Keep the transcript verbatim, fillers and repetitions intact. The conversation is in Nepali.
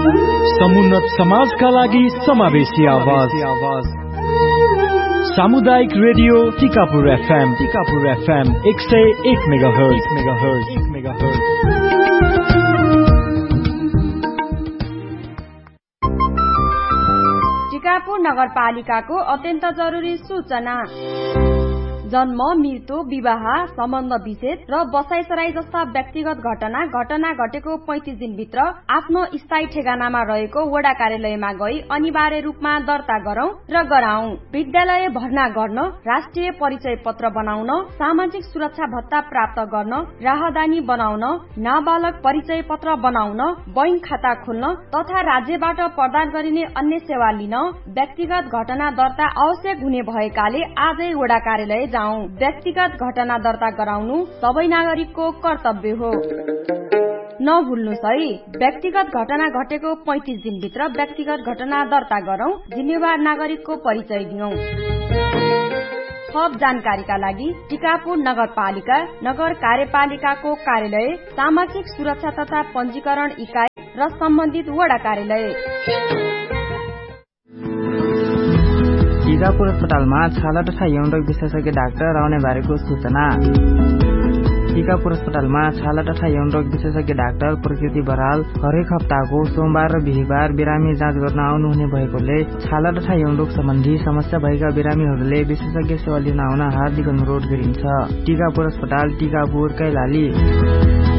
समुन्नत समाजका लागि समावेशी आवाज सामुदायिक radio Tikapur FM Tikapur FM एक सय एक मेगाहर्ज मेगाहर्ज एक मेगाहर्ज। टिकापुर नगरपालिकाको अत्यन्त जरुरी सूचना। जन्म, मृत्यु, विवाह, सम्बन्ध विच्छेद र बसाइसराई जस्ता व्यक्तिगत घटना घटना घटेको पैंतिस दिनभित्र आफ्नो स्थायी ठेगानामा रहेको वडा कार्यालयमा गई अनिवार्य रूपमा दर्ता गरौं र गराउँ। विद्यालय भर्ना गर्न, राष्ट्रिय परिचय पत्र बनाउन, सामाजिक सुरक्षा भत्ता प्राप्त गर्न, राहदानी बनाउन, नाबालक परिचय पत्र बनाउन, बैंक खाता खोल्न तथा राज्यबाट प्रदान गरिने अन्य सेवा लिन व्यक्तिगत घटना दर्ता आवश्यक हुने भएकाले आजै वडा कार्यालय जाउँ। व्यक्तिगत घटना दर्ता गराउनु सबै नागरिकको कर्तव्य हो। नभुल्नुस् है, व्यक्तिगत घटना घटेको पैंतिस दिनभित्र व्यक्तिगत घटना दर्ता गरौं, जिम्मेवार नागरिकको परिचय दियौं। थप जानकारीका लागि टिकापुर नगरपालिका नगर कार्यपालिकाको कार्यालय, सामाजिक सुरक्षा तथा पञ्जीकरण इकाइ र सम्बन्धित वडा कार्यालय। टिकापुर अस्पतालमा छाला तथा यौन रोग विशेषज्ञ डाक्टर आउने बारेको सूचना। टिकापुर अस्पतालमा छाला तथा यौन रोग विशेषज्ञ डाक्टर प्रकृति बराल हरेक हप्ताको सोमबार र बिहीबार बिरामी जाँच गर्न आउनुहुने भएकोले छाला तथा यौन रोग सम्बन्धी समस्या भएका बिरामीहरूले विशेषज्ञ सेवा लिन आउन हार्दिक अनुरोध गरिन्छ। टिकापुर अस्पताल, टिकापुर, कैलाली।